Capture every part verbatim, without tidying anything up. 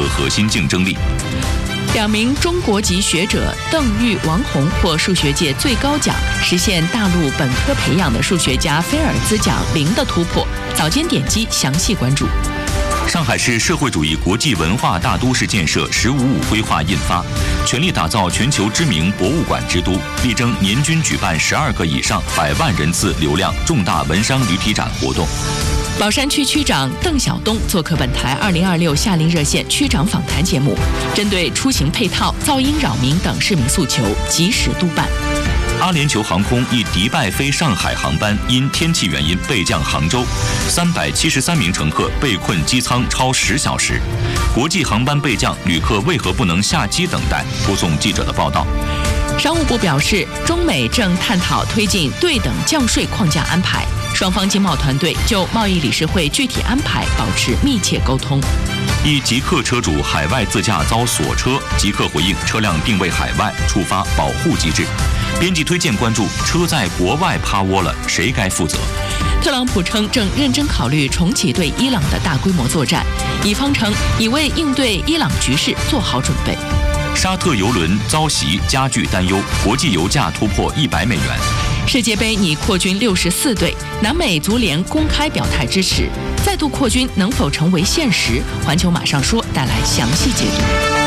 和核心竞争力。 两名中国籍学者邓玉、王红获数学界最高奖，实现大陆本科培养的数学家菲尔兹奖零的突破。早间点击详细关注。 上海市社会主义国际文化大都市建设“十五五”规划印发，全力打造全球知名博物馆之都，力争年均举办十二个以上百万人次流量重大文商旅体展活动。 宝山区区长邓晓东做客本台二零二六夏令热线区长访谈节目，针对出行配套、噪音扰民等市民诉求及时督办。 阿联酋航空一迪拜飞上海航班因天气原因备降杭州，三百七十三名乘客被困机舱超十小时。国际航班备降，旅客为何不能下机等待？播送记者的报道。 商务部表示，中美正探讨推进对等降税框架安排，双方经贸团队就贸易理事会具体安排保持密切沟通。 一极客车主海外自驾遭锁车，极客回应车辆定位海外，触发保护机制。编辑推荐关注车在国外趴窝了，谁该负责？ 特朗普称正认真考虑重启对伊朗的大规模作战，以方称已为应对伊朗局势做好准备。 沙特油轮遭袭加剧担忧，国际油价突破一百美元。 世界杯拟扩军六十四队，南美足联公开表态支持，再度扩军能否成为现实？环球马上说带来详细解读。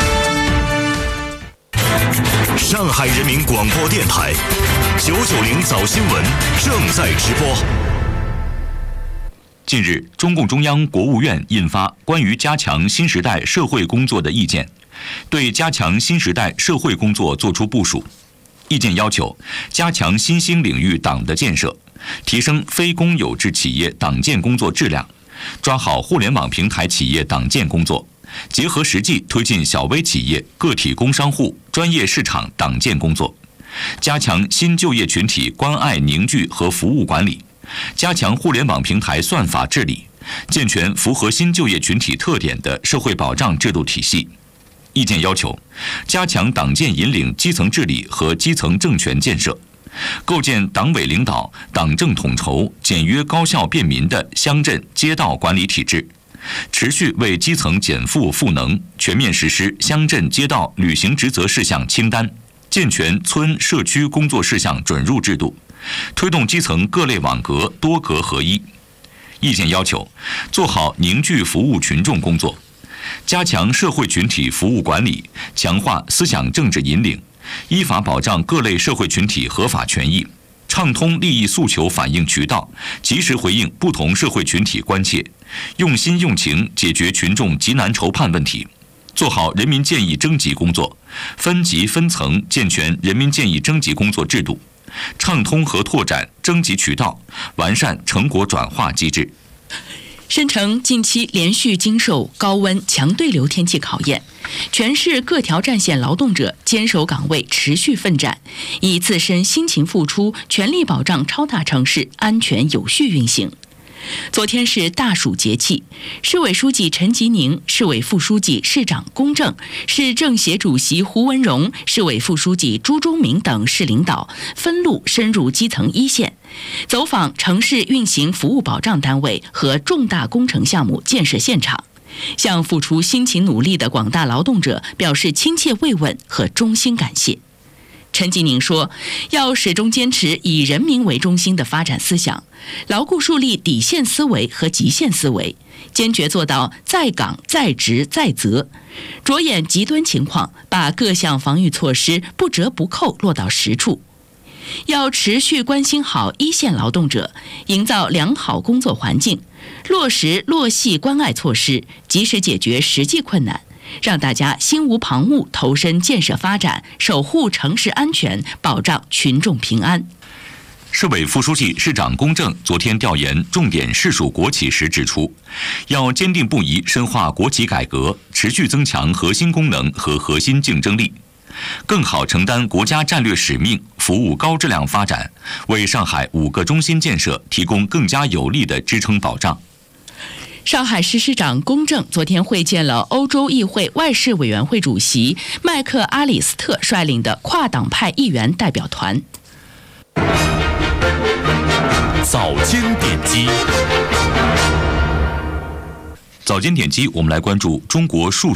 上海人民广播电台九九零早新闻正在直播。 近日，中共中央、国务院印发关于加强新时代社会工作的意见，对加强新时代社会工作作出部署。意见要求加强新兴领域党的建设，提升非公有制企业党建工作质量，抓好互联网平台企业党建工作，结合实际推进小微企业、个体工商户、专业市场党建工作，加强新就业群体关爱凝聚和服务管理，加强互联网平台算法治理，健全符合新就业群体特点的社会保障制度体系。意见要求加强党建引领基层治理和基层政权建设，构建党委领导、党政统筹、简约高效便民的乡镇街道管理体制，持续为基层减负赋能，全面实施乡镇街道履行职责事项清单，健全村社区工作事项准入制度，推动基层各类网格多格合一。意见要求做好凝聚服务群众工作，加强社会群体服务管理，强化思想政治引领，依法保障各类社会群体合法权益，畅通利益诉求反映渠道，及时回应不同社会群体关切，用心用情解决群众急难愁盼问题，做好人民建议征集工作，分级分层健全人民建议征集工作制度，畅通和拓展征集渠道，完善成果转化机制。 申城近期连续经受高温、强对流天气考验，全市各条战线劳动者坚守岗位，持续奋战，以自身辛勤付出，全力保障超大城市安全有序运行。昨天是大暑节气，市委书记陈吉宁、市委副书记、市长龚正、市政协主席胡文荣、市委副书记朱忠明等市领导分路深入基层一线，走访城市运行服务保障单位和重大工程项目建设现场，向付出辛勤努力的广大劳动者表示亲切慰问和衷心感谢。陈吉宁说，要始终坚持以人民为中心的发展思想，牢固树立底线思维和极限思维，坚决做到在岗在职在责，着眼极端情况，把各项防御措施不折不扣落到实处。要持续关心好一线劳动者，营造良好工作环境，落实落细关爱措施，及时解决实际困难，让大家心无旁骛，投身建设发展，守护城市安全，保障群众平安。 市委副书记、市长龚正昨天调研重点市属国企时指出，要坚定不移深化国企改革，持续增强核心功能和核心竞争力，更好承担国家战略使命，服务高质量发展，为上海五个中心建设提供更加有力的支撑保障。 上海市市长龚正昨天会见了欧洲议会外事委员会主席麦克阿里斯特率领的跨党派议员代表团。 早间点击， 早间点击，我们来关注中国数